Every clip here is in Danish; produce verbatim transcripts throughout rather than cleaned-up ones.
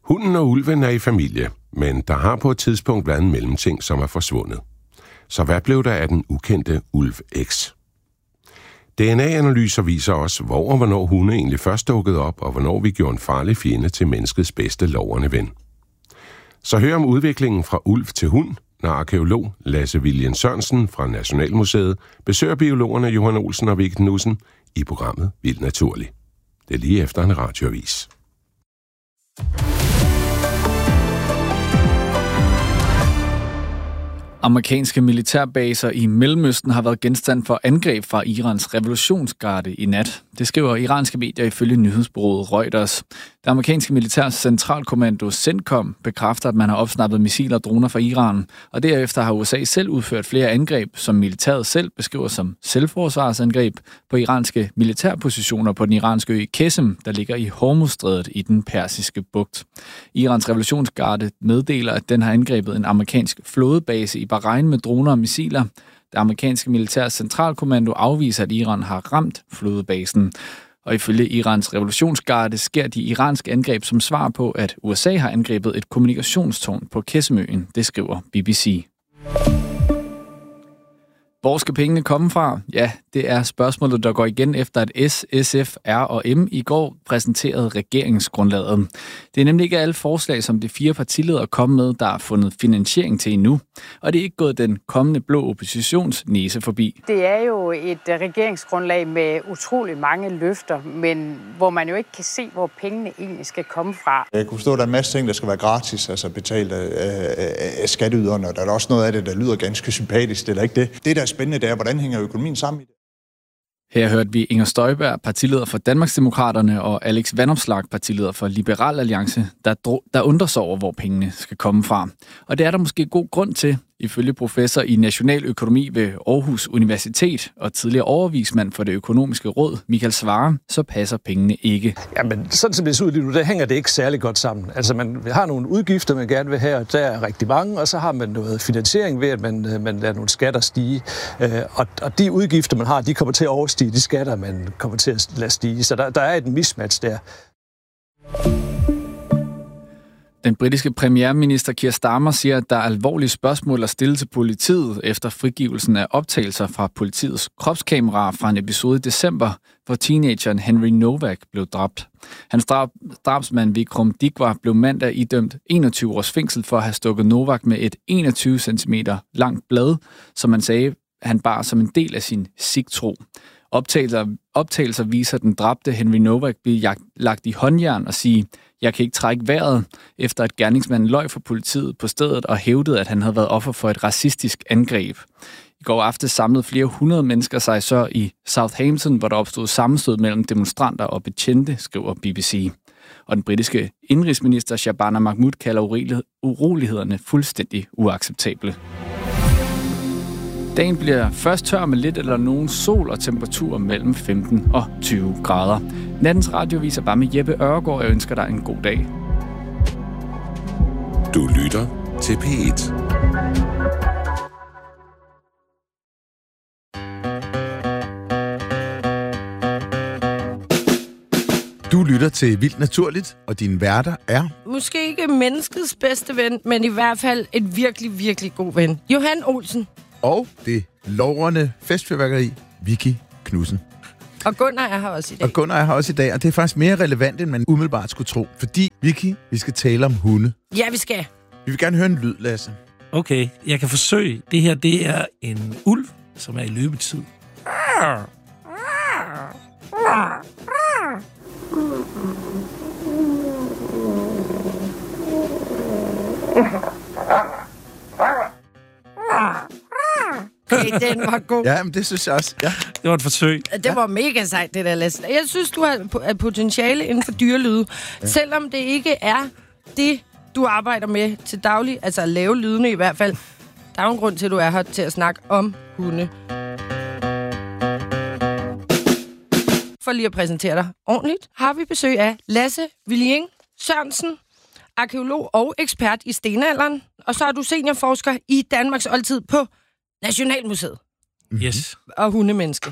Hunden og ulven er i familie, men der har på et tidspunkt været en mellemting, som er forsvundet. Så hvad blev der af den ukendte ulv X? D N A-analyser viser os, hvor og hvornår hunde egentlig først dukkede op, og hvornår vi gjorde en farlig fjende til menneskets bedste lovende ven. Så hør om udviklingen fra ulv til hund, når arkæolog Lasse William Sørensen fra Nationalmuseet besøger biologerne Johan Olsen og Vicky Knudsen i programmet Vildt Naturligt. Det er lige efter en radioavis. Amerikanske militærbaser i Mellemøsten har været genstand for angreb fra Irans revolutionsgarde i nat. Det skriver iranske medier ifølge nyhedsbureauet Reuters. Det amerikanske militærs centralkommando CENTCOM bekræfter, at man har opsnappet missiler og droner fra Iran, og derefter har U S A selv udført flere angreb, som militæret selv beskriver som selvforsvarsangreb på iranske militærpositioner på den iranske ø Qesem, der ligger i Hormuzstrædet i den persiske bugt. Irans revolutionsgarde meddeler, at den har angrebet en amerikansk flådebase i Bahrain med droner og missiler. Det amerikanske militærs centralkommando afviser, at Iran har ramt flådebasen. Og ifølge Irans revolutionsgarde sker de iranske angreb som svar på, at U S A har angrebet et kommunikationstårn på Qesem-øen, det skriver B B C. Hvor skal pengene komme fra? Ja, det er spørgsmålet, der går igen efter, at S, S F, R og M i går præsenterede regeringsgrundlaget. Det er nemlig ikke alle forslag, som de fire partiledere kom med, der er fundet finansiering til endnu. Og det er ikke gået den kommende blå oppositions næse forbi. Det er jo et regeringsgrundlag med utrolig mange løfter, men hvor man jo ikke kan se, hvor pengene egentlig skal komme fra. Jeg kunne forstå, at der er en masse ting, der skal være gratis, altså betalt af, af, af skatteyderne, og der er også noget af det, der lyder ganske sympatisk, eller ikke det. Det, der er spændende, det er, hvordan hænger økonomien sammen i det? Her hørte vi Inger Støjberg, partileder for Danmarksdemokraterne, og Alex Vanopslagh, partileder for Liberal Alliance, der, dro- der undrer sig over, hvor pengene skal komme fra. Og det er der måske god grund til, ifølge professor i nationaløkonomi ved Aarhus Universitet og tidligere overvismand for det økonomiske råd, Michael Svarer, så passer pengene ikke. Jamen, sådan som det ser ud lige nu, der hænger det ikke særlig godt sammen. Altså, man har nogle udgifter, man gerne vil have, og der er rigtig mange, og så har man noget finansiering ved, at man, man lader nogle skatter stige. Og, og de udgifter, man har, de kommer til at overstige de skatter, man kommer til at lade stige. Så der, der er et mismatch der. Den britiske premierminister Keir Starmer siger, at der er alvorlige spørgsmål at stille til politiet efter frigivelsen af optagelser fra politiets kropskameraer fra en episode i december, hvor teenageren Henry Novak blev dræbt. Hans drab, drabsmand Vikram Digwa blev mandag idømt enogtyve års fængsel for at have stukket Novak med et enogtyve centimeter langt blad, som man sagde, han bar som en del af sin sikh-tro. Optagelser, optagelser viser den dræbte Henry Novak blive lagt i håndjern og sige, jeg kan ikke trække vejret, efter at gerningsmanden løj for politiet på stedet og hævdede, at han havde været offer for et racistisk angreb. I går aftes samlede flere hundrede mennesker sig så i Southampton, hvor der opstod sammenstød mellem demonstranter og betjente, skriver B B C. Og den britiske indrigsminister Shabana Mahmood kalder urolighederne fuldstændig uacceptable. Dagen bliver først tør med lidt eller nogen sol og temperatur mellem femten og tyve grader. Nattens radiovis er bare med Jeppe Ørgaard. Jeg ønsker dig en god dag. Du lytter til P et. Du lytter til Vildt Naturligt, og din værter er... Måske ikke menneskets bedste ven, men i hvert fald et virkelig, virkelig god ven. Johan Olsen. Og det lovrende festfyrværkeri, Vicky Knudsen. Og Gunnar er her også i dag. Og Gunnar er her også i dag, og det er faktisk mere relevant, end man umiddelbart skulle tro. Fordi, Vicky, vi skal tale om hunde. Ja, vi skal. Vi vil gerne høre en lyd, Lasse. Okay, jeg kan forsøge. Det her, det er en ulv, som er i løbetid. Okay, den var god. Ja, men det synes jeg også. Ja. Det var et forsøg. Det var mega sejt, det der, Lasse. Jeg synes, du har potentiale inden for dyrelyde. Ja. Selvom det ikke er det, du arbejder med til daglig, altså at lave lydene i hvert fald. Der er jo en grund til, at du er her til at snakke om hunde. For lige at præsentere dig ordentligt, har vi besøg af Lasse William Sørensen, arkæolog og ekspert i stenalderen. Og så er du seniorforsker i Danmarks oldtid på Nationalmuseet. Yes. Og hundemenneske.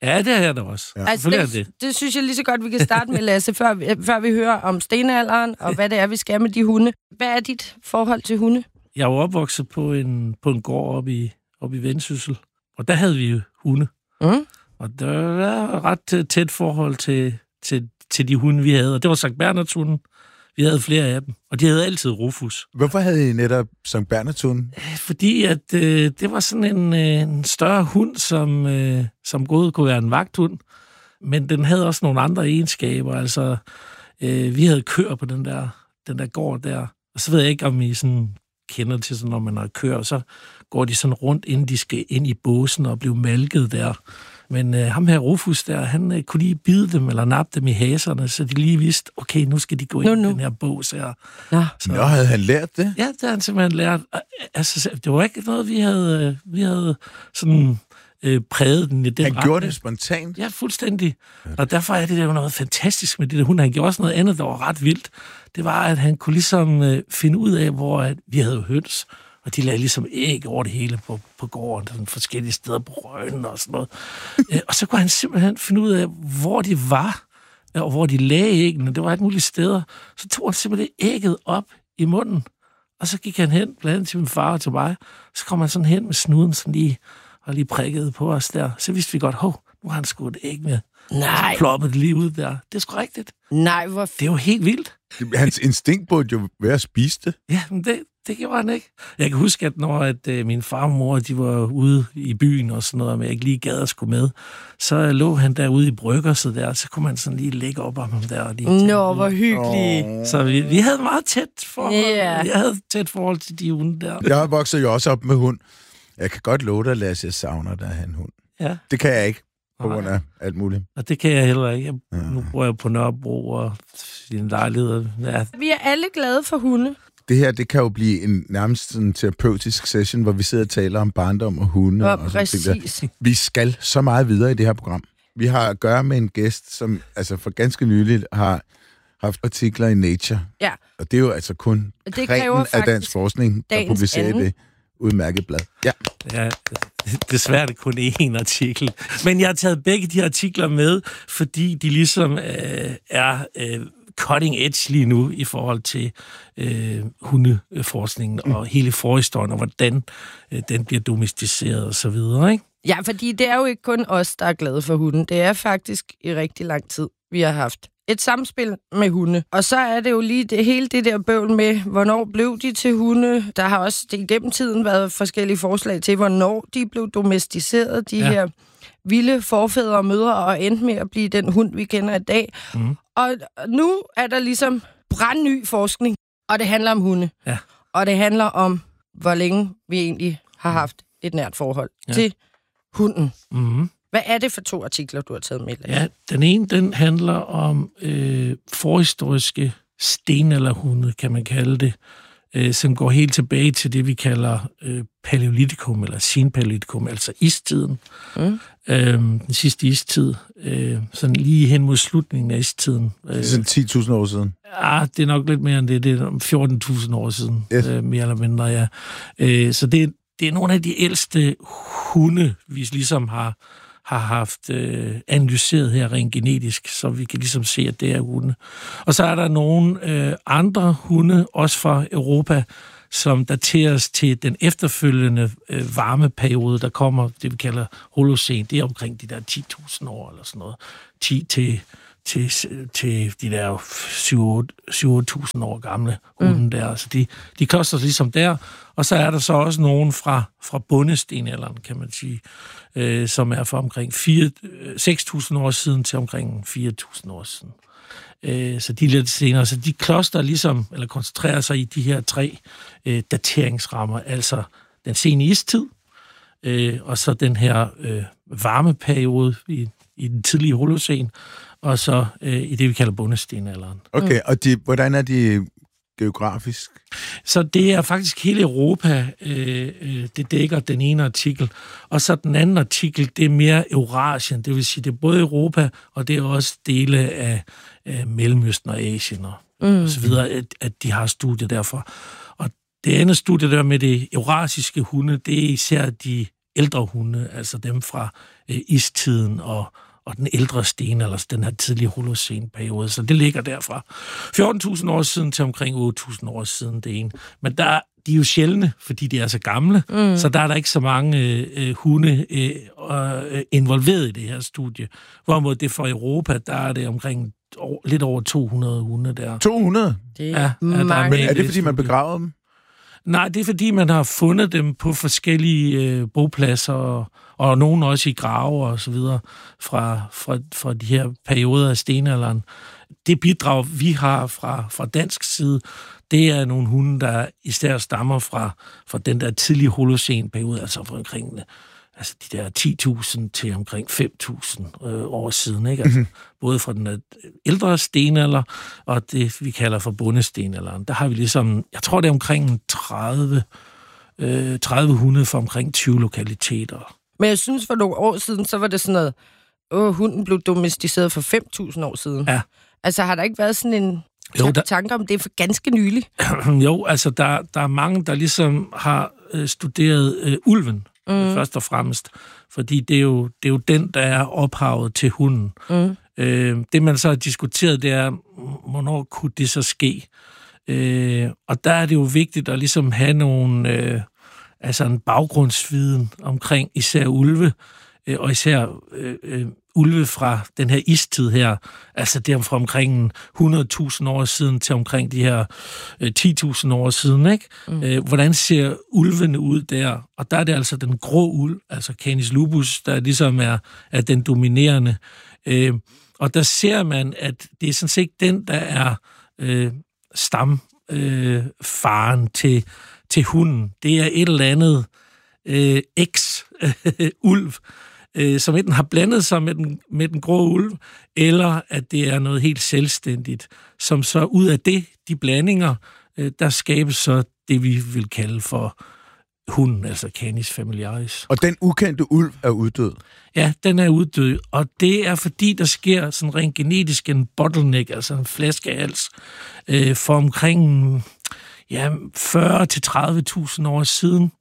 Ja, det er det også. Ja. Altså, det, det. det synes jeg lige så godt, vi kan starte med, Lasse, før, før vi hører om stenalderen, og hvad det er, vi skal med de hunde. Hvad er dit forhold til hunde? Jeg var opvokset på en, på en gård oppe i, oppe i Vendsyssel, og der havde vi jo hunde. Mm. Og der var ret tæt forhold til, til, til de hunde, vi havde. Og det var Sankt Bernhards hunde. Vi havde flere af dem, og de havde altid Rufus. Hvorfor havde I netop Sankt Bernhards hunde? Fordi at øh, det var sådan en, øh, en større hund, som, øh, som godt kunne være en vagthund, men den havde også nogle andre egenskaber. Altså, øh, vi havde køer på den der, den der gård der, og så ved jeg ikke, om I sådan kender til sådan, når man har køer, så går de sådan rundt, inden de skal ind i båsen og blive malket der. Men øh, ham her Rufus der, han øh, kunne lige bide dem eller nappe dem i haserne, så de lige vidste, okay, nu skal de gå ind no, no. i den her bås her. Ja. Så, Nå, havde han lært det? Ja, det havde han simpelthen lært. Altså, det var ikke noget, vi havde, vi havde sådan øh, præget den i den Han retning. gjorde det spontant? Ja, fuldstændig. Og derfor er det jo noget fantastisk med det der hund. Han gjorde også noget andet, der var ret vildt. Det var, at han kunne ligesom øh, finde ud af, hvor at vi havde høns, og de lagde ligesom æg over det hele på, på gården, sådan forskellige steder på røgen og sådan noget. Æ, og så kunne han simpelthen finde ud af, hvor de var, og hvor de lagde æggene. Det var ikke mulige steder. Så tog han simpelthen ægget op i munden, og så gik han hen, blandt andet til min far og til mig. Så kom han sådan hen med snuden, sådan lige, og lige prikket på os der. Så vidste vi godt, hov, nu har han sgu et æg med. Nej. Så ploppede det lige ud der. Det er sgu rigtigt. Nej, hvor Det er jo helt vildt. Hans instinkt burde jo være at spise det. Ja, men det, det gjorde han ikke. Jeg kan huske, at når at, øh, min far og mor de var ude i byen og sådan noget, men jeg ikke lige gad at skulle med, så lå han derude i bryggerset der, så kunne man sådan lige ligge op om ham der. Og lige Nå, hvor hyggeligt. Oh. Så vi, vi havde meget tæt forhold. Yeah. Jeg havde tæt forhold til de hunde der. Jeg voksede jo også op med hund. Jeg kan godt love dig, Lasse, jeg savner dig at have en hund. Ja. Det kan jeg ikke, på grund af alt muligt. Og det kan jeg heller ikke. Jeg, ja. Nu bor jeg på Nørrebro og i en lejlighed. Ja. Vi er alle glade for hunde. Det her, det kan jo blive en nærmest en terapeutisk session, hvor vi sidder og taler om barndom og hunde. Ja, og præcis. Vi skal så meget videre i det her program. Vi har at gøre med en gæst, som altså for ganske nyligt har haft artikler i Nature. Ja. Og det er jo altså kun kremen af dansk forskning, der publicerer anden. Det udmærket blad. Ja. Ja, desværre kun én artikel. Men jeg har taget begge de artikler med, fordi de ligesom øh, er øh, cutting edge lige nu i forhold til øh, hundeforskningen mm. og hele forhistorien, og hvordan øh, den bliver domesticeret og så videre, ikke? Ja, fordi det er jo ikke kun os, der er glade for hunden. Det er faktisk i rigtig lang tid, vi har haft et samspil med hunde. Og så er det jo lige det, hele det der bøvl med, hvornår blev de til hunde. Der har også det, igennem tiden været forskellige forslag til, hvornår de blev domesticeret, de ja. her vilde forfædre og mødre, og endte med at blive den hund, vi kender i dag. Mm. Og nu er der ligesom brandny forskning, og det handler om hunde. Ja. Og det handler om, hvor længe vi egentlig har haft et nært forhold ja. til hunden. Mm. Hvad er det for to artikler, du har taget med? Ja, den ene, den handler om øh, forhistoriske stenalderhunde, kan man kalde det, øh, som går helt tilbage til det, vi kalder øh, paleolitikum, eller senpaleolitikum, altså istiden. Mm. Øh, den sidste istid, øh, sådan lige hen mod slutningen af istiden. Øh, det er sådan ti tusind år siden? Ja, det er nok lidt mere end det. Det er fjorten tusind år siden, yes. øh, mere eller mindre, ja. Øh, så det, det er nogle af de ældste hunde, vi ligesom har har haft øh, analyseret her rent genetisk, så vi kan ligesom se, at det er hunde. Og så er der nogle øh, andre hunde, også fra Europa, som dateres til den efterfølgende øh, varmeperiode, der kommer, det vi kalder holocen. Det er omkring de der ti tusind år eller sådan noget. ti til til, til de der syv til otte tusind år gamle hunde mm. der. Så de, de koster ligesom der. Og så er der så også nogen fra, fra bundestenalderen, kan man sige, øh, som er fra omkring seks tusind år siden til omkring fire tusind år siden. Øh, så de er lidt senere. Så de kloster ligesom, eller koncentrerer sig i de her tre øh, dateringsrammer, altså den sene istid, øh, og så den her øh, varmeperiode i, i den tidlige holocen, og så øh, i det, vi kalder bundestenalderen. Okay, mm. og de, hvordan er de geografisk? Så det er faktisk hele Europa, øh, det dækker den ene artikel. Og så den anden artikel, det er mere Eurasien, det vil sige, det er både Europa, og det er også dele af, af Mellemøsten og Asien og, mm. og så videre, at, at de har studier derfor. Og det andet studie der med det eurasiske hunde, det er især de ældre hunde, altså dem fra øh, istiden og, og den ældre sten, eller den her tidlige holocene-periode. Så det ligger derfra fjorten tusind år siden til omkring otte tusind år siden, det ene. Men der, de er jo sjældne, fordi de er så gamle, mm. så der er der ikke så mange øh, hunde øh, involveret i det her studie. Hvorimod det for Europa, der er det omkring lidt over to hundrede hunde der. to hundrede? Det er ja, mange. er Men er det, fordi man begraver dem? Nej, det er, fordi man har fundet dem på forskellige øh, bopladser, og, og nogen også i grave og så videre, fra, fra, fra de her perioder af stenalderen. Det bidrag, vi har fra, fra dansk side, det er nogle hunde, der især stammer fra, fra den der tidlige holocene-periode, altså fra omkring altså de der ti tusind til omkring fem tusind øh, år siden, ikke? Altså, mm-hmm. Både fra den ældre stenalder og det, vi kalder for bondestenalderen. Der har vi ligesom, jeg tror, det er omkring tredive, øh, tredive hunde fra omkring tyve lokaliteter. Men jeg synes, for nogle år siden, så var det sådan noget, åh, hunden blev domesticeret for fem tusind år siden. Ja. Altså, har der ikke været sådan en jo, der... tanke om det for ganske nylig? Jo, altså, der, der er mange, der ligesom har øh, studeret øh, ulven, mm. først og fremmest. Fordi det er, jo, det er jo den, der er ophavet til hunden. Mm. Øh, det, man så har diskuteret, det er, hvornår kunne det så ske? Øh, og der er det jo vigtigt at ligesom have nogle, øh, altså en baggrundsviden omkring især ulve, øh, og især øh, øh, ulve fra den her istid her, altså det er fra omkring hundrede tusind år siden til omkring de her øh, ti tusind år siden, ikke? Mm. Øh, hvordan ser ulvene ud der? Og der er det altså den grå ulv, altså Canis lupus, der ligesom er, er den dominerende. Øh, og der ser man, at det er sådan set den, der er øh, stamfaren øh, til, til hunden. Det er et eller andet øh, eks-ulv, øh, som enten har blandet sig med den, med den grå ulv, eller at det er noget helt selvstændigt, som så ud af det, de blandinger, øh, der skabes så det, vi vil kalde for hunden, altså Canis familiaris. Og den ukendte ulv er uddød? Ja, den er uddød, og det er fordi, der sker sådan rent genetisk en bottleneck, altså en flaskehals, øh, for omkring ja, fyrre til tredive tusind år siden.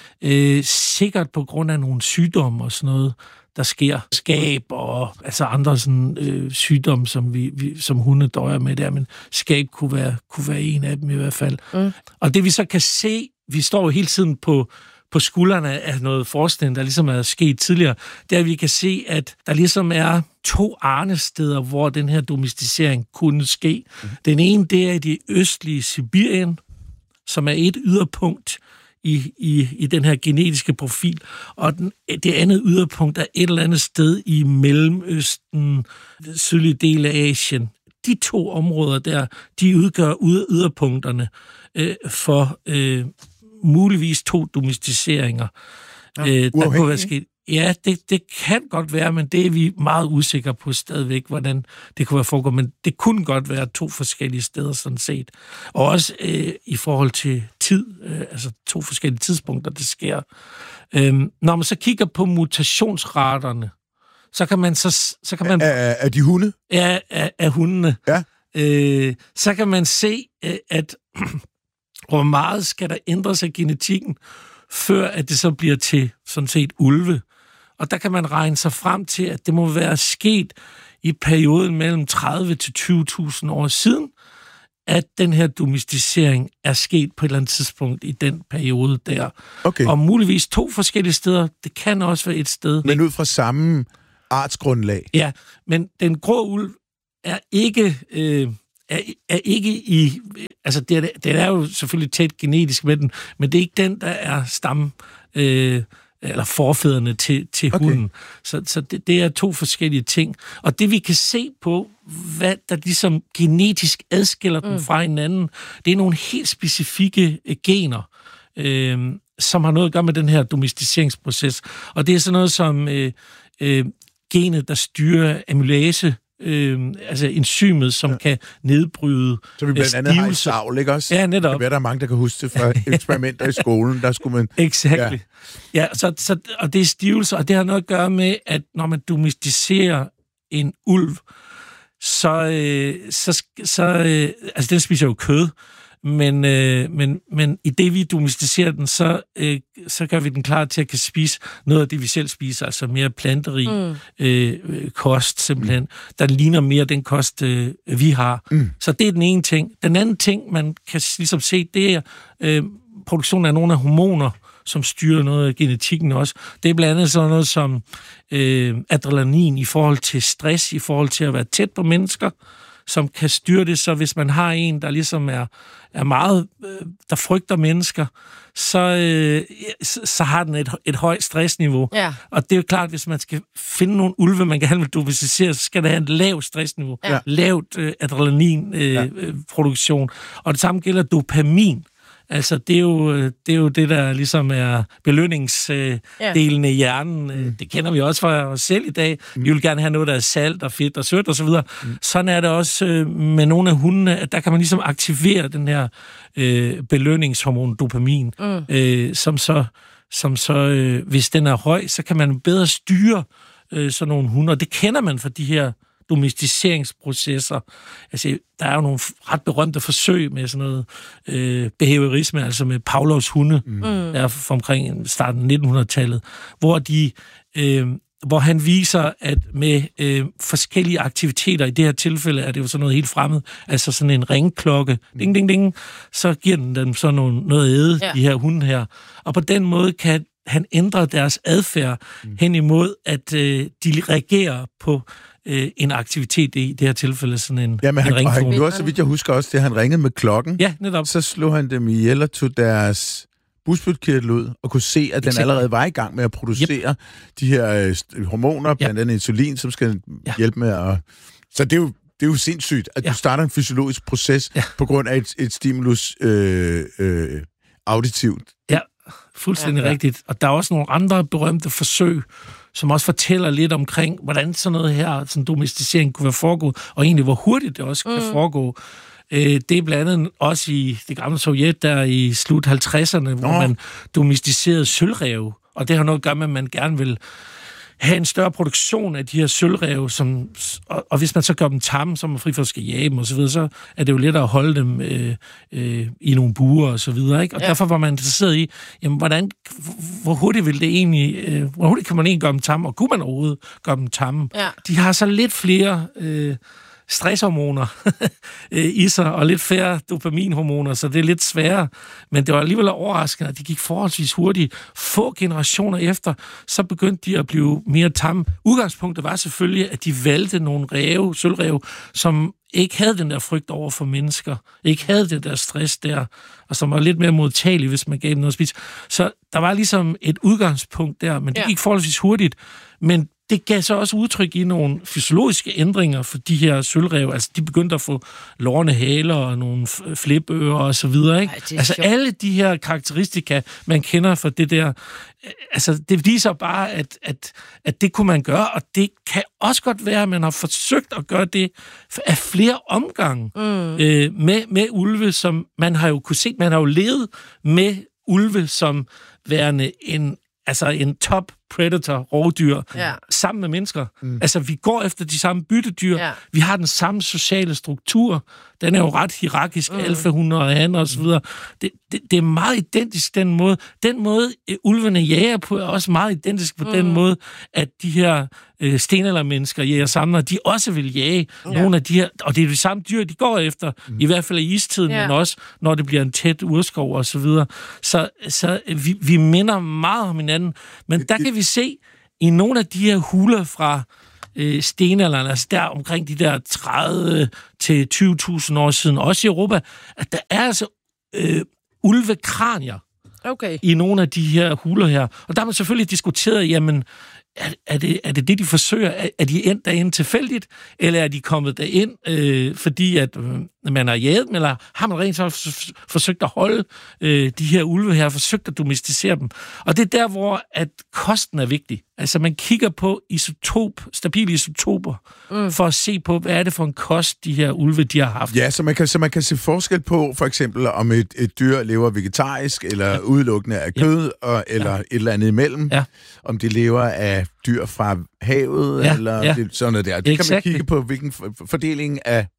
Øh, sikkert på grund af nogle sygdomme og sådan noget, der sker. Skab og altså andre sådan, øh, sygdomme, som, vi, vi, som hunde døjer med der, men skab kunne være, kunne være en af dem i hvert fald. Mm. Og det vi så kan se, vi står jo hele tiden på, på skuldrene af noget forskning, der ligesom er sket tidligere, det er, at vi kan se, at der ligesom er to arnesteder, hvor den her domesticering kunne ske. Mm. Den ene, det er i det østlige Sibirien, som er et yderpunkt i, i, i den her genetiske profil, og den, det andet yderpunkt er et eller andet sted i Mellemøsten, den sydlige del af Asien. De to områder der, de udgør yderpunkterne øh, for øh, muligvis to domesticeringer. Ja, øh, der kunne være sket. Ja, det, det kan godt være, men det er vi meget usikre på stadigvæk, hvordan det kunne være foregået. Men det kunne godt være to forskellige steder sådan set. Og også øh, i forhold til tid, øh, altså to forskellige tidspunkter, det sker. Øh, når man så kigger på mutationsraterne, så kan man så... så kan man, er, er de hunde? Ja, af, af hundene. Ja. Øh, så kan man se, at hvor meget skal der ændre sig genetikken, før at det så bliver til sådan set ulve. Og der kan man regne sig frem til, at det må være sket i perioden mellem tredive til tyve tusind år siden, at den her domesticering er sket på et eller andet tidspunkt i den periode der. Okay. Og muligvis to forskellige steder. Det kan også være et sted. Men ud fra samme artsgrundlag? Ja, men den grå ulv er ikke... Øh, Er, er ikke i... Altså, det er, det er jo selvfølgelig tæt genetisk med den, men det er ikke den, der er stam... Øh, eller forfædrene til, til okay. hunden. Så, så det, det er to forskellige ting. Og det, vi kan se på, hvad der ligesom genetisk adskiller mm. dem fra hinanden, det er nogle helt specifikke øh, gener, øh, som har noget at gøre med den her domesticeringsproces. Og det er sådan noget som øh, øh, genet, der styrer amylase, Øh, altså enzymet, som ja. kan nedbryde så vi blandt andet har i savl, ikke også? Ja, netop. Det er der mange, der kan huske det fra eksperimenter i skolen, der skulle man... Exactly. Ja, ja så, så, og det er stivelse, og det har noget at gøre med, at når man domesticerer en ulv, så, øh, så, så øh, altså den spiser jo kød, Men, øh, men, men i det, vi domesticerer den, så, øh, så gør vi den klar til at kan spise noget af det, vi selv spiser, altså mere planterig mm. øh, kost, simpelthen. Der ligner mere den kost, øh, vi har. Mm. Så det er den ene ting. Den anden ting, man kan ligesom se, det er øh, produktionen af nogle af hormoner, som styrer noget af genetikken også. Det er blandt andet sådan noget som øh, adrenalin i forhold til stress, i forhold til at være tæt på mennesker, som kan styre det. Så hvis man har en, der ligesom er, er meget, øh, der frygter mennesker, så, øh, så, så har den et, et højt stressniveau. Ja. Og det er jo klart, hvis man skal finde nogle ulve, man gerne vil domesticere, så skal det have et lavt stressniveau. Ja. Lavt øh, adrenalinproduktion. Øh, ja. Og det samme gælder dopamin. Altså, det er, jo, det er jo det, der ligesom er belønningsdelen øh, yeah. i hjernen. Mm. Det kender vi også fra os selv i dag. Mm. Vi vil gerne have noget, der er salt og fedt og sødt og så videre. Mm. Sådan er det også øh, med nogle af hundene, at der kan man ligesom aktivere den her øh, belønningshormon, dopamin, mm. øh, som så, som så øh, hvis den er høj, så kan man bedre styre øh, sådan nogle hunde. Og det kender man fra de her domesticeringsprocesser. Altså, der er jo nogle ret berømte forsøg med sådan noget øh, behaviorisme, altså med Pavlovs hunde, mm. der er fra omkring starten af nittenhundredetallet, hvor de øh, hvor han viser, at med øh, forskellige aktiviteter, i det her tilfælde er det jo sådan noget helt fremmed, altså sådan en ringklokke, ding, ding, ding, så giver den dem sådan noget, noget æde, ja. De her hunde her. Og på den måde kan han ændre deres adfærd mm. hen imod, at øh, de reagerer på øh, en aktivitet i det her tilfælde, sådan en, ja, men han, en ringklokke. Han gjorde, så vidt jeg husker også, det han ringede med klokken. Ja, netop. Så slog han dem ihjel og tog deres bugspytkirtel ud og kunne se, at den Exakt. allerede var i gang med at producere yep. de her øh, hormoner, blandt yep. andet insulin, som skal ja. hjælpe med at... Så det er jo, det er jo sindssygt, at ja. du starter en fysiologisk proces ja. på grund af et, et stimulus øh, øh, auditivt. Ja, fuldstændig ja. rigtigt. Og der er også nogle andre berømte forsøg, som også fortæller lidt omkring, hvordan sådan noget her, sådan domesticering kunne være foregået, og egentlig hvor hurtigt det også mm. kan foregå. Det er blandt andet også i det gamle Sovjet, der i slut halvtredserne, hvor man domesticerede sølvræve. Og det har noget at gøre med, at man gerne vil have en større produktion af de her sølvræve, som, og, og hvis man så gør dem tamme, så er man fri for at skal jage dem og så videre, så er det jo lettere at holde dem øh, øh, i nogle buer og så videre, ikke? Og ja. derfor var man interesseret i, jamen, hvordan, hvor hurtigt vil det egentlig, øh, hvor hurtigt kan man egentlig gøre dem tamme, og kunne man overhovedet gøre dem tamme? Ja. De har så lidt flere øh, stresshormoner i sig, og lidt færre dopaminhormoner, så det er lidt sværere. Men det var alligevel overraskende, at de gik forholdsvis hurtigt. Få generationer efter, så begyndte de at blive mere tamme. Udgangspunktet var selvfølgelig, at de valgte nogle ræve, sølvræve, som ikke havde den der frygt over for mennesker, ikke havde det der stress der, og som var lidt mere modtagelige, hvis man gav dem noget at spise. Så der var ligesom et udgangspunkt der, men det gik forholdsvis hurtigt. Men det gav så også udtryk i nogle fysiologiske ændringer for de her sølvræve. Altså, de begyndte at få lårne haler og nogle flipører og så videre, ikke? Ej, altså, sjovt. Alle de her karakteristika, man kender for det der, altså, det viser bare, at, at, at det kunne man gøre, og det kan også godt være, at man har forsøgt at gøre det af flere omgange mm. øh, med, med ulve, som man har jo kunne se, man har jo levet med ulve som værende en altså en top predator, rovdyr, ja. sammen med mennesker. Mm. Altså, vi går efter de samme byttedyr. Ja. Vi har den samme sociale struktur. Den er jo ret hierarkisk, mm. alfahunde og hanner og så videre. Det, det, det er meget identisk, den måde. Den måde, ulvene jager på, er også meget identisk på mm. den måde, at de her øh, stenaldermennesker, jæger-samlere, de også vil jage ja. nogle af de her, og det er de samme dyr, de går efter, mm. i hvert fald i istiden, ja. men også, når det bliver en tæt urskov og så videre. Så, så vi, vi minder meget om hinanden, men der kan vi se i nogle af de her huler fra øh, stenalderen, altså der omkring de der tredive til tyve tusind år siden, også i Europa, at der er altså øh, ulvekranier okay. i nogle af de her huler her. Og der har man selvfølgelig diskuteret, jamen, er, er, det, er det det, de forsøger? Er, er de endt derinde tilfældigt, eller er de kommet derind, øh, fordi at øh, man har jaget dem, eller har man rent så forsøgt at holde øh, de her ulve her, forsøgt at domesticere dem? Og det er der, hvor at kosten er vigtig. Altså, man kigger på isotop, stabile isotoper, mm. for at se på, hvad er det for en kost, de her ulve, de har haft. Ja, så man kan, så man kan se forskel på, for eksempel, om et, et dyr lever vegetarisk, eller ja. udelukkende af kød, ja. og, eller ja. et eller andet imellem. Ja. Om de lever af dyr fra havet, ja. eller ja. Det, sådan noget der. Det exactly. kan man kigge på, hvilken fordeling af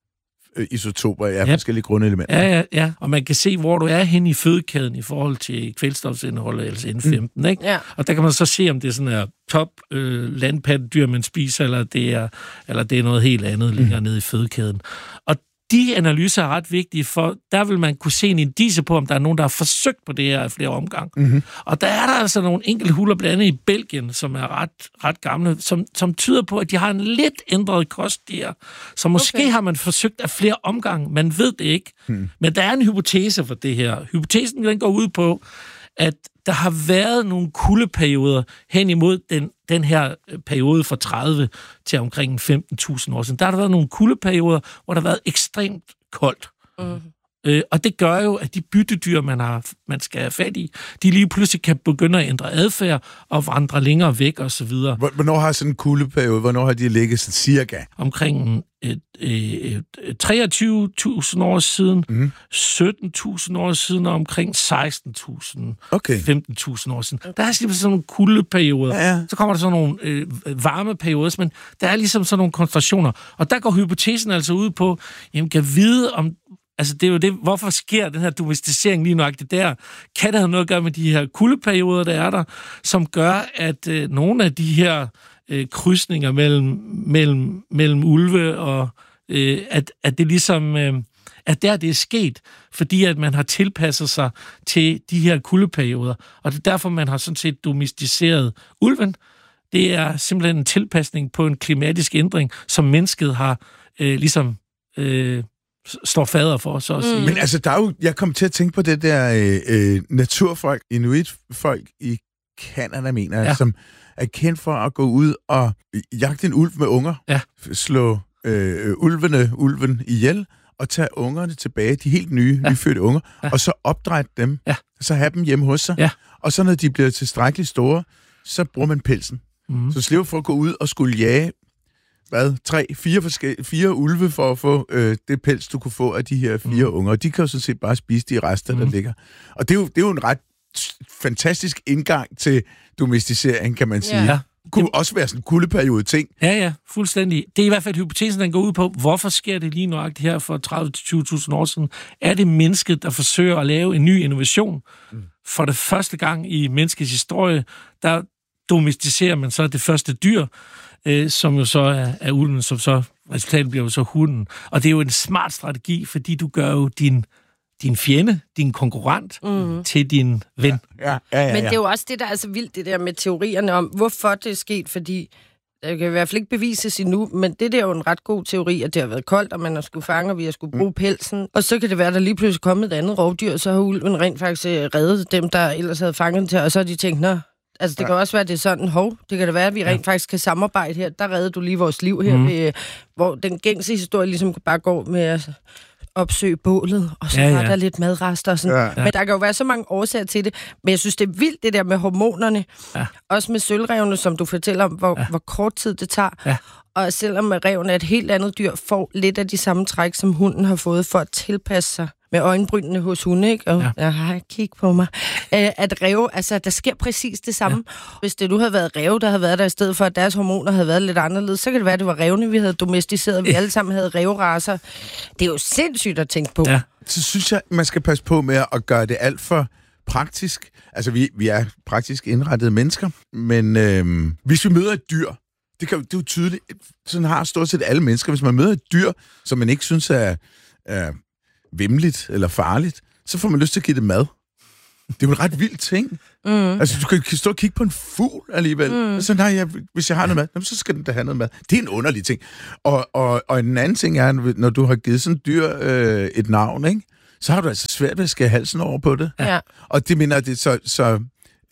isotoper af ja. forskellige grundelementer. Ja, ja, ja, og man kan se, hvor du er henne i fødekæden i forhold til kvælstofsindholdet, altså N femten, mm. ikke? Ja. Og der kan man så se, om det er sådan her top øh, landpattedyr, man spiser, eller det er, eller det er noget helt andet længere mm. nede i fødekæden. Og de analyser er ret vigtige, for der vil man kunne se en indice på, om der er nogen, der har forsøgt på det her i flere omgange. Mm-hmm. Og der er der altså nogle enkelte huller, blandt andet i Belgien, som er ret, ret gamle, som, som tyder på, at de har en lidt ændret kost der. Så måske okay. har man forsøgt af flere omgange. Man ved det ikke. Mm. Men der er en hypotese for det her. Hypotesen den går ud på, at der har været nogle kuldeperioder hen imod den, den her periode fra tredive til omkring femten tusind år siden. Der har der været nogle kuldeperioder, hvor der har været ekstremt koldt. Mm. Øh, og det gør jo, at de byttedyr, man, har, man skal have fat i, de lige pludselig kan begynde at ændre adfærd og vandre længere væk og så videre. Hvornår har sådan en kuldeperiode, hvornår har de ligget sådan cirka? Omkring et, et, et treogtyve tusind år siden, mm. sytten tusind år siden og omkring seksten tusind, okay. femten tusind år siden. Der er simpelthen sådan nogle kuldeperioder. Ja, ja. Så kommer der sådan nogle øh, varmeperioder, men der er ligesom sådan nogle koncentrationer. Og der går hypotesen altså ud på, jamen kan vide om altså, det er jo det, hvorfor sker den her domesticering lige nøjagtigt der? Kan det have noget at gøre med de her kuldeperioder, der er der, som gør, at øh, nogle af de her øh, krydsninger mellem, mellem, mellem ulve og øh, at, at det ligesom, øh, at der det er sket, fordi at man har tilpasset sig til de her kuldeperioder. Og det er derfor, man har sådan set domesticeret ulven. Det er simpelthen en tilpasning på en klimatisk ændring, som mennesket har øh, ligesom øh, står fader for, så at sige. Mm. Men altså, der er jo, jeg kom til at tænke på det der øh, øh, naturfolk, inuitfolk i Canada, mener jeg, ja. som er kendt for at gå ud og jagte en ulv med unger, ja. slå øh, ulvene, ulven ihjel, og tage ungerne tilbage, de helt nye, ja. nyfødte unger, ja. og så opdrætte dem, ja. så have dem hjemme hos sig. Ja. Og så når de bliver tilstrækkeligt store, så bruger man pelsen. Mm. Så slipper for at gå ud og skulle jage hvad, tre, fire, forskellige, fire ulve for at få øh, det pels, du kunne få af de her fire mm. unger. Og de kan jo sådan set bare spise de rester, mm. der ligger. Og det er, jo, det er jo en ret fantastisk indgang til domesticering, kan man sige. Ja. Det kunne også være sådan en kuldeperiode ting. Ja, ja, fuldstændig. Det er i hvert fald hypotesen, den går ud på, hvorfor sker det lige nøjagtigt her for tredive til tyve tusind år siden? Er det mennesket, der forsøger at lave en ny innovation? Mm. For det første gang i menneskets historie, der domesticerer man så det første dyr, øh, som jo så er, er ulven, som så resultatet bliver jo så hunden. Og det er jo en smart strategi, fordi du gør jo din din fjende, din konkurrent, mm. til din ven. Ja, ja, ja, ja. Men det er jo også det, der er så vildt, det der med teorierne om, hvorfor det er sket, fordi det kan i hvert fald ikke bevises endnu, men det der er jo en ret god teori, at det har været koldt, og man har skulle fange, og vi har skulle bruge pelsen. Og så kan det være, at der lige pludselig kommet et andet rovdyr, så har ulven rent faktisk reddet dem, der ellers havde fanget den til, og så har de tænkt, nå, altså det kan også være, at det er sådan, hov, det kan da være, at vi rent ja. faktisk kan samarbejde her. Der redder du lige vores liv her, mm. ved, hvor den gængse historie ligesom bare går med at opsøge bålet, og så ja, ja. er der lidt madrester og sådan. Ja, ja. Men der kan jo være så mange årsager til det. Men jeg synes, det er vildt, det der med hormonerne. Ja. Også med sølvrevne, som du fortæller om, hvor, ja. hvor kort tid det tager. Ja. Og selvom revne er et helt andet dyr, får lidt af de samme træk, som hunden har fået for at tilpasse sig med øjenbrynene hos hunde, ikke? Og ja. jeg kig på mig. At ræve, altså, der sker præcis det samme. Ja. Hvis det nu havde været ræve, der havde været der i stedet for, at deres hormoner havde været lidt anderledes, så kan det være, at det var rævene, vi havde domesticeret. Vi alle sammen havde ræveracer. Det er jo sindssygt at tænke på. Ja. Så synes jeg, man skal passe på med at gøre det alt for praktisk. Altså, vi, vi er praktisk indrettede mennesker, men øh, hvis vi møder et dyr, det, kan, det er jo tydeligt, sådan har stort set alle mennesker. Hvis man møder et dyr, som man ikke synes er, er vimligt eller farligt, så får man lyst til at give det mad. Det er jo en ret vild ting. Mm. Altså, du kan stå og kigge på en fugl alligevel. Mm. Så nej, jeg, hvis jeg har noget mad, så skal den da have noget mad. Det er en underlig ting. Og, og, og en anden ting er, når du har givet sådan et dyr øh, et navn, ikke? Så har du altså svært ved at skære halsen over på det. Ja. Og det mener det, så, så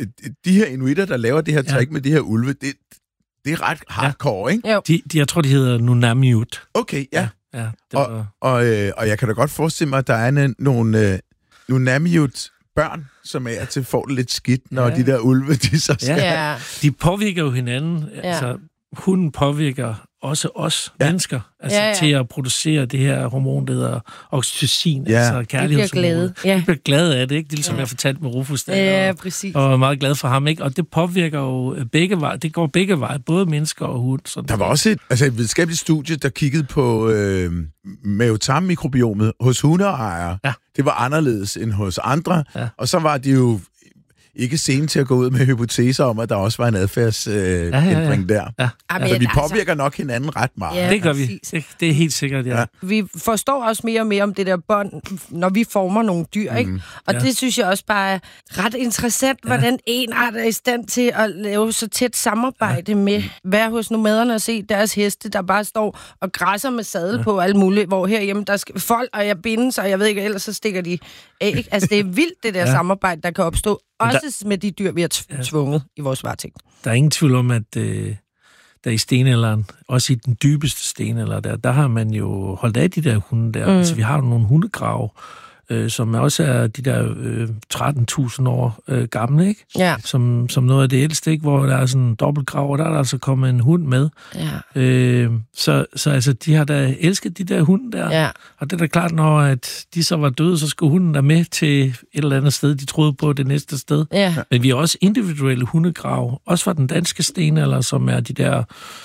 de her inuitter, der laver det her trick ja. med de her ulve, det, det er ret hardcore, ikke? De, de, jeg tror, de hedder Nunamiut. Okay, ja. ja. Ja, det var... og, og, øh, og jeg kan da godt forestille mig, at der er en, nogle øh, Nunamiut børn, som er til får det lidt skidt, når ja. de der ulve, de så skal. Ja. De påvirker jo hinanden. Ja. Altså, hunden påvirker også os Ja. mennesker, altså Ja, ja. til at producere det her hormon, der hedder oxytocin, Ja. altså kærlighedshormonet. glade. Ja. Vi bliver glade af det, ikke? Det er ligesom Ja. jeg fortalte med Rufus, der Ja, og, præcis. og er meget glad for ham, ikke? Og det påvirker jo begge veje. Det går begge veje, både mennesker og hund. Sådan. Der var også et, altså et videnskabeligt studie, der kiggede på øh, mavetarmmikrobiomet hos hundeejere. Ja. Det var anderledes end hos andre, Ja. og så var de jo ikke sene til at gå ud med hypoteser om, at der også var en adfærdsændring øh, Ja, ja, ja. ændring der. Ja. Ej, Altså, men vi altså- påvirker nok hinanden ret meget. Ja. Det gør vi. præcis. Det, det er helt sikkert, ja. Ja. ja. Vi forstår også mere og mere om det der bånd, når vi former nogle dyr, ikke? Mm. Og Ja. det synes jeg også bare er ret interessant, hvordan en art er i stand til at lave så tæt samarbejde med, være hos nomaderne og se deres heste, der bare står og græsser med sadel ja. på og alt muligt, hvor herhjemme der skal folk, og jeg bindes, og jeg ved ikke, ellers så stikker de æg. Altså, det er vildt, det der ja. samarbejde, der kan opstå, også der... med de dyr, vi har t- tvunget i vores varetægt. Der er ingen tvivl om, at øh, der i stenalderen, også i den dybeste stenalder, der, der har man jo holdt af de der hunde der. Mm. Altså, vi har jo nogle hundegrave, øh, som også er de der øh, tretten tusind år øh, gamle, ikke? Ja. Som, som noget af det ældste, ikke? Hvor der er sådan en dobbeltgrav, og der er der altså kommet en hund med. Ja. Øh, så, så altså, de har da elsket de der hunde der. Ja. Og det er da klart, når at de så var døde, så skulle hunden der med til et eller andet sted, de troede på det næste sted. Ja. Men vi har også individuelle hundegrave, også fra den danske stenalder, som er de der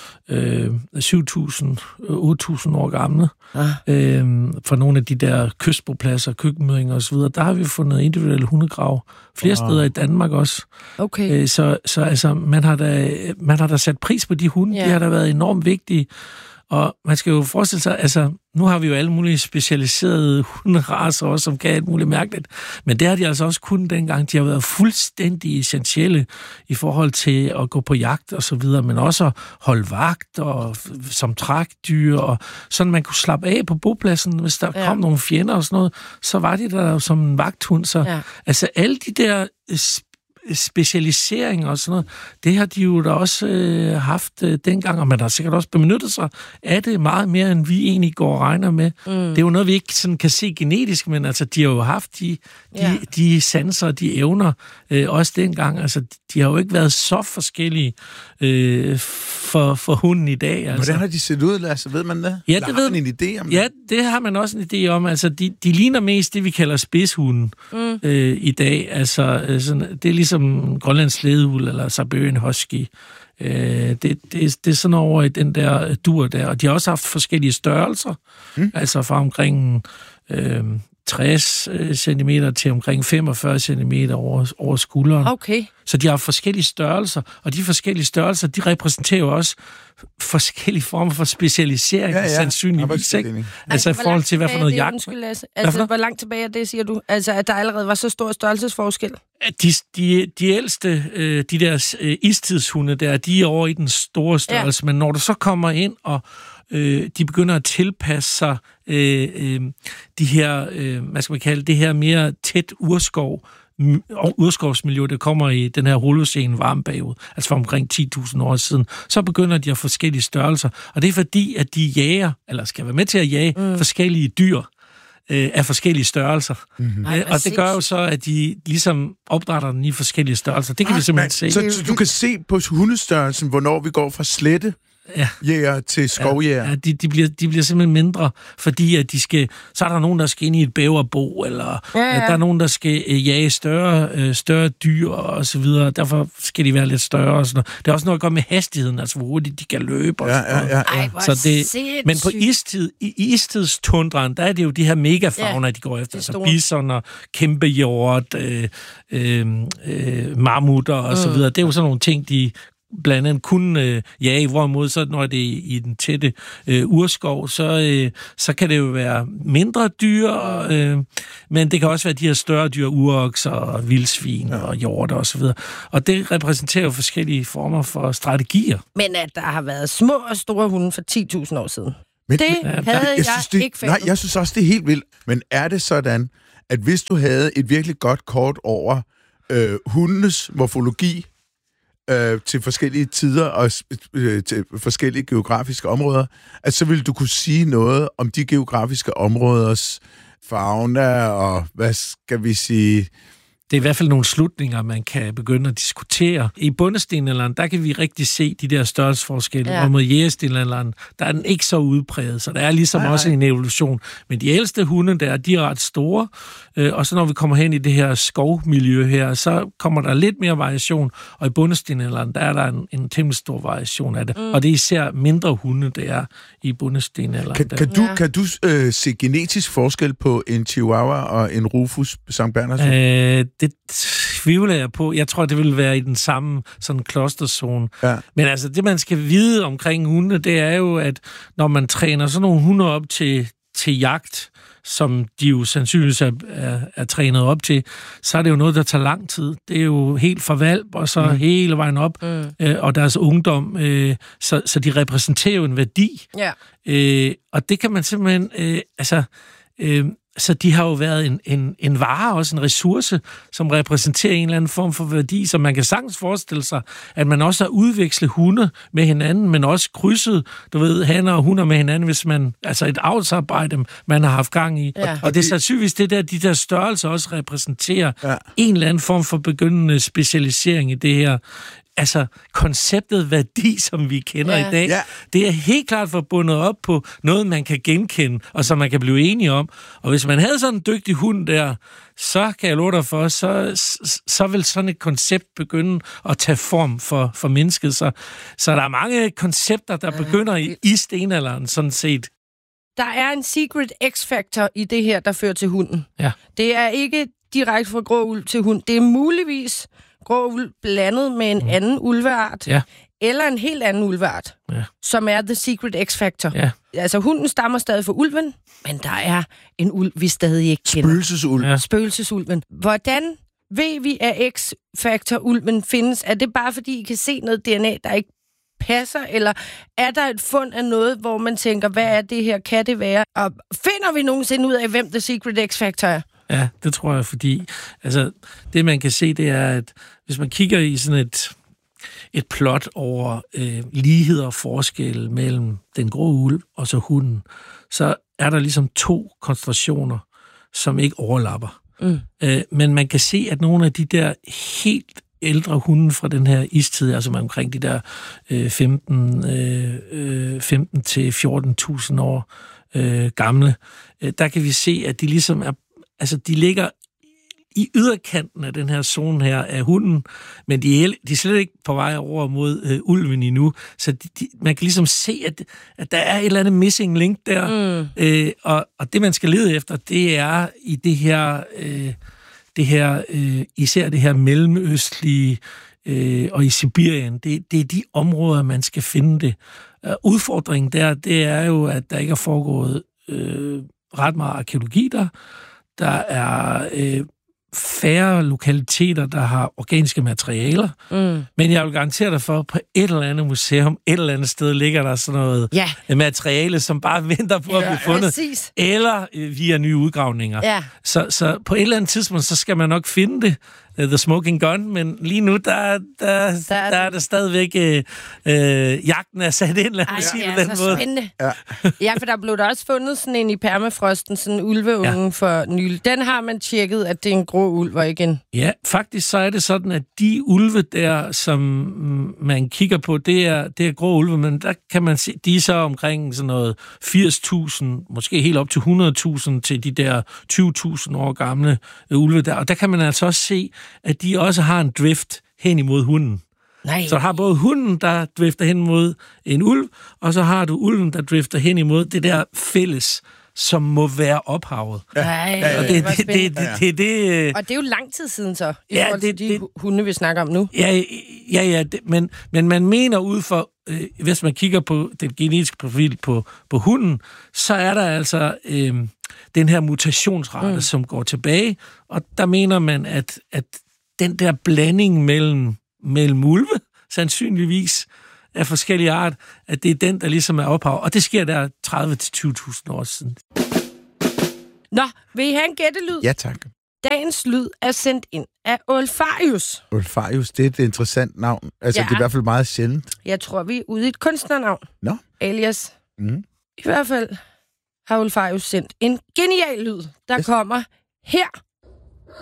øh, syv tusind, otte tusind år gamle. Ah. Øh, fra nogle af de der kystbopladser, køkkenmødinger osv., der har vi fundet individuelle hundegrave. Flere Wow. steder i Danmark også. Okay. Øh, så, så altså, man har, da, man har da sat pris på de hunde. Ja. De har da været enormt vigtige. Og man skal jo forestille sig, altså, nu har vi jo alle mulige specialiserede hunderacer også, som kan alt muligt mærkeligt. Men det har de altså også kun dengang. De har været fuldstændig essentielle i forhold til at gå på jagt og så videre, men også at holde vagt og som trækdyr, og sådan man kunne slappe af på bopladsen, hvis der Ja. kom nogle fjender og sådan noget, så var de der som en vagthund. Så Ja. altså alle de der specialisering og sådan noget, det har de jo da også øh, haft øh, dengang, og man har sikkert også benyttet sig af det meget mere, end vi egentlig går og regner med. Mm. Det er jo noget, vi ikke sådan kan se genetisk, men altså, de har jo haft de, de, Ja. de sanser og de evner øh, også dengang. Altså, de har jo ikke været så forskellige øh, for, for hunden i dag. Altså. Hvordan har de set ud, Lasse? Ved man det? Ja, Eller det har ved- man en idé om det? Ja, det har man også en idé om. Altså, de, de ligner mest det, vi kalder spidshunden mm. øh, i dag. Altså, øh, sådan, det er ligesom Grønlands slædehund eller Siberian Husky. Øh, det, det, det er sådan over i den der dur der. Og de har også haft forskellige størrelser. Mm. Altså fra omkring øh, tres centimeter til omkring femogfyrre centimeter over, over skulderen. Okay. Så de har forskellige størrelser, og de forskellige størrelser, de repræsenterer jo også forskellige former for specialisering, Ja, ja. sandsynligvis, ikke? Arbejdsfordeling. Altså i hvor forhold langt til, hvad for tilbage noget er det, jagt. undskyld, Lasse? Hvad for Altså, noget? hvor langt tilbage er det, siger du? Altså, at der allerede var så stor størrelsesforskel? De, de, de ældste, øh, de der øh, istidshunde der, de er over i den store størrelse, ja. Men når du så kommer ind, og øh, de begynder at tilpasse sig øh, øh, de her, øh, hvad skal man kalde det her mere tæt urskov, og urskovsmiljø, der kommer i den her holocene varmeperiode, altså for omkring ti tusind år siden, så begynder de at få forskellige størrelser. Og det er fordi, at de jager, eller skal være med til at jage, mm. forskellige dyr øh, af forskellige størrelser. Mm-hmm. Ej, og det gør jo så, at de ligesom opdrætter den i forskellige størrelser. Det kan vi simpelthen se. Så, så du kan se på hundestørrelsen, hvornår vi går fra slette Ja. jæger til skovjæger. Ja, de, de, bliver, de bliver simpelthen mindre, fordi at de skal, så er der nogen, der skal ind i et bæverbo, eller Ja, ja. der er nogen, der skal øh, jage større, øh, større dyr og så videre. Derfor skal de være lidt større og sådan noget. Det er også noget at gøre med hastigheden, altså hvor hurtigt de kan løbe og Ja, sådan noget. ja, ja. Ej, hvor Så det, sindssygt. men på istid, i istidstundren, der er det jo de her megafauna, Ja, de går efter. de Altså store. bisoner, kæmpe hjort, øh, øh, øh, mammutter og så videre. Det er jo sådan nogle ting, de blandt andet kunne øh, jage, hvorimod så når det er i den tætte øh, urskov, så, øh, så kan det jo være mindre dyr, øh, men det kan også være de her større dyr, urokser og vildsvin ja. og hjorter og så videre. Og det repræsenterer jo forskellige former for strategier. Men at der har været små og store hunde for ti tusind år siden. Men, Det men- havde jeg, jeg synes, det, ikke Nej, fattet. jeg synes også, det er helt vildt. Men er det sådan, at hvis du havde et virkelig godt kort over øh, hundenes morfologi øh, til forskellige tider og øh, til forskellige geografiske områder, at så ville du kunne sige noget om de geografiske områders fauna og, hvad skal vi sige, det er i hvert fald nogle slutninger, man kan begynde at diskutere. I bundestenalderen, der kan vi rigtig se de der størrelsesforskelle, ja. Og mod jægerstenalderen, der er den ikke så udpræget, så der er ligesom nej, også nej. En evolution. Men de ældste hunde, der de er ret store, øh, og så når vi kommer hen i det her skovmiljø her, så kommer der lidt mere variation, og i bundestenalderen, der er der en, en temmelig stor variation af det. Mm. Og det er især mindre hunde, der er i bundestenalderen. Kan, kan du, ja. kan du øh, se genetisk forskel på en Chihuahua og en Rufus Sankt Bernhardshund? Øh, det tvivler jeg på. Jeg tror, det vil være i den samme sådan klosterzone. Ja. Men altså, det man skal vide omkring hunde, det er jo, at når man træner sådan nogle hunde op til, til jagt, som de jo sandsynligvis er, er, er trænet op til, så er det jo noget, der tager lang tid. Det er jo helt fra valp, og så mm. hele vejen op, mm. øh, og deres ungdom. Øh, så, så de repræsenterer jo en værdi. Ja. Øh, og det kan man simpelthen... Øh, altså... Øh, Så de har jo været en, en, en vare, også en ressource, som repræsenterer en eller anden form for værdi, så man kan sagtens forestille sig, at man også har udvekslet hunde med hinanden, men også krydset, du ved, hanner og hunder med hinanden, hvis man, altså et avlsarbejde, man har haft gang i. Ja. Og, og det er sandsynligvis det der, de der størrelser også repræsenterer ja. En eller anden form for begyndende specialisering i det her. Altså, konceptet værdi, som vi kender ja. I dag, ja. Det er helt klart forbundet op på noget, man kan genkende, og som man kan blive enige om. Og hvis man havde sådan en dygtig hund der, så kan jeg love dig for, så, så vil sådan et koncept begynde at tage form for, for mennesket. Så, så der er mange koncepter, der begynder i, i stenalderen, sådan set. Der er en secret X-factor i det her, der fører til hunden. Ja. Det er ikke direkte fra grå ulv til hund. Det er muligvis grå ulv blandet med en mm. anden ulveart, ja. Eller en helt anden ulveart, ja. Som er the secret X-factor. Ja. Altså, hunden stammer stadig fra ulven, men der er en ulv, vi stadig ikke kender. Spøgelsesulven. Ja. Spøgelsesulven. Hvordan ved vi, at X-factor-ulven findes? Er det bare, fordi I kan se noget D N A, der ikke passer? Eller er der et fund af noget, hvor man tænker, hvad er det her? Kan det være? Og finder vi nogensinde ud af, hvem the secret X-factor er? Ja, det tror jeg, fordi altså, det man kan se, det er, at hvis man kigger i sådan et, et plot over øh, ligheder og forskelle mellem den grå ulv og så hunden, så er der ligesom to koncentrationer, som ikke overlapper. Mm. Øh, men man kan se, at nogle af de der helt ældre hunde fra den her istid, altså omkring de der øh, femten, øh, femten til fjorten tusind år øh, gamle, øh, der kan vi se, at de ligesom er altså, de ligger i yderkanten af den her zone her af hunden, men de er, de er slet ikke på vej over mod øh, ulven endnu. Så de, de, man kan ligesom se, at, at der er et eller andet missing link der. Mm. Øh, og, og det, man skal lede efter, det er i det her, øh, det her øh, især det her mellemøstlige øh, og i Sibirien. Det, det er de områder, man skal finde det. Uh, udfordringen der, det er jo, at der ikke er foregået øh, ret meget arkæologi der. Der er øh, færre lokaliteter, der har organiske materialer. Mm. Men jeg vil garantere dig for, at på et eller andet museum, et eller andet sted, ligger der sådan noget ja. materiale, som bare venter på ja, at blive fundet. Præcis. Eller øh, via nye udgravninger. Ja. Så, så på et eller andet tidspunkt, så skal man nok finde det. The Smoking Gun, men lige nu, der, der, der, der er der stadigvæk øh, øh, jagten er sat ind, lad mig sige det den måde. Spændende. Ja. Ja, for der blev der også fundet sådan en i permafrosten, sådan en ulveunge ja. For nylig. Den har man tjekket, at det er en grå ulv, og ikke en... Ja, faktisk så er det sådan, at de ulve der, som man kigger på, det er, det er grå ulve, men der kan man se, de er så omkring sådan noget firs tusind, måske helt op til hundrede tusind til de der tyve tusind år gamle ulve der, og der kan man altså også se, at de også har en drift hen imod hunden. Nej. Så har både hunden, der drifter hen imod en ulv, og så har du ulven, der drifter hen imod det der fælles, som må være ophavet. Nej, ja, og det, det, det, det, det, det, og det er jo lang tid siden så, i ja, forhold til det, de det, hunde, vi snakker om nu. Ja, ja, ja det, men, men man mener ud for, øh, hvis man kigger på den genetiske profil på, på hunden, så er der altså øh, den her mutationsrate, mm. som går tilbage, og der mener man, at, at den der blanding mellem, mellem ulve, sandsynligvis, af forskellige art, at det er den, der ligesom er ophav. Og det sker der tredive til tyve tusind år siden. Nå, vil I have en gættelyd? Ja, tak. Dagens lyd er sendt ind af Olfarius. Olfarius, det er et interessant navn. Altså, ja. Det er i hvert fald meget sjældent. Jeg tror, vi er ude i et kunstnernavn. Nå. Alias. Mm. I hvert fald har Olfarius sendt en genial lyd, der yes. kommer her.